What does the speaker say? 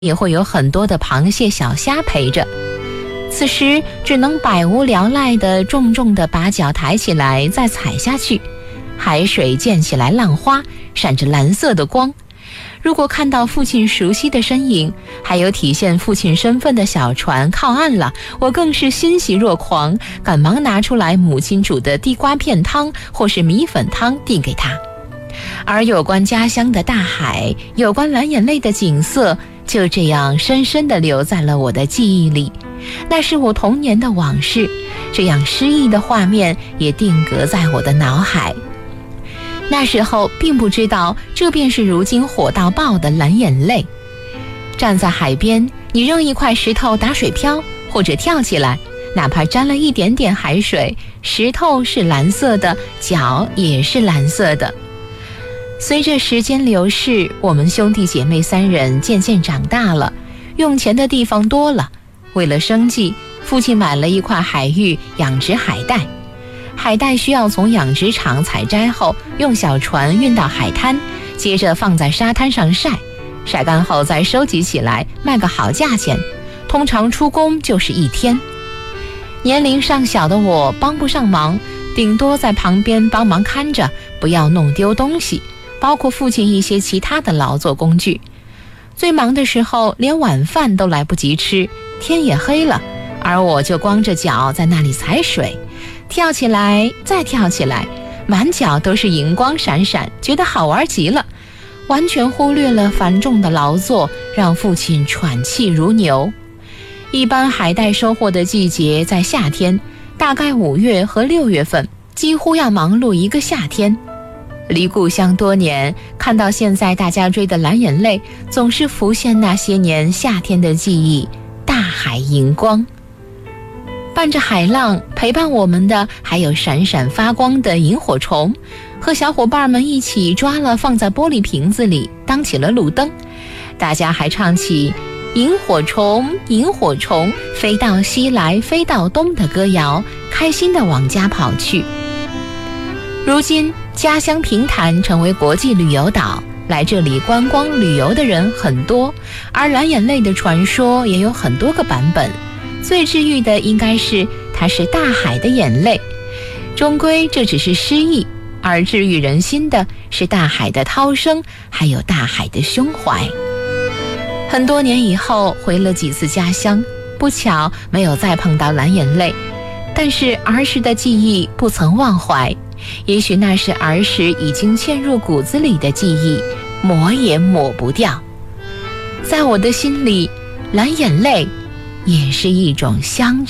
也会有很多的螃蟹小虾陪着。此时只能百无聊赖地重重地把脚抬起来再踩下去，海水溅起来浪花，闪着蓝色的光。如果看到父亲熟悉的身影，还有体现父亲身份的小船靠岸了，我更是欣喜若狂，赶忙拿出来母亲煮的地瓜片汤或是米粉汤递给他。而有关家乡的大海，有关蓝眼泪的景色，就这样深深地留在了我的记忆里。那是我童年的往事，这样诗意的画面也定格在我的脑海。那时候并不知道，这便是如今火到爆的蓝眼泪。站在海边，你扔一块石头打水漂，或者跳起来，哪怕沾了一点点海水，石头是蓝色的，脚也是蓝色的。随着时间流逝，我们兄弟姐妹3人渐渐长大了，用钱的地方多了。为了生计，父亲买了一块海域养殖海带。海带需要从养殖场采摘后，用小船运到海滩，接着放在沙滩上晒，晒干后再收集起来卖个好价钱，通常出工就是1天。年龄尚小的我帮不上忙，顶多在旁边帮忙看着，不要弄丢东西，包括父亲一些其他的劳作工具。最忙的时候，连晚饭都来不及吃，天也黑了，而我就光着脚在那里踩水，跳起来再跳起来，满脚都是银光闪闪，觉得好玩极了，完全忽略了繁重的劳作，让父亲喘气如牛。一般海带收获的季节在夏天，大概5月和6月份，几乎要忙碌一个夏天。离故乡多年，看到现在大家追的蓝眼泪，总是浮现那些年夏天的记忆，大海银光。伴着海浪，陪伴我们的还有闪闪发光的萤火虫，和小伙伴们一起抓了放在玻璃瓶子里，当起了路灯。大家还唱起萤火虫萤火虫，飞到西来飞到东的歌谣，开心地往家跑去。如今家乡平潭成为国际旅游岛，来这里观光旅游的人很多，而蓝眼泪的传说也有很多个版本。最治愈的应该是它是大海的眼泪，终归这只是诗意，而治愈人心的是大海的涛声，还有大海的胸怀。很多年以后回了几次家乡，不巧没有再碰到蓝眼泪，但是儿时的记忆不曾忘怀，也许那是儿时已经嵌入骨子里的记忆，抹也抹不掉。在我的心里，蓝眼泪也是一种乡愁。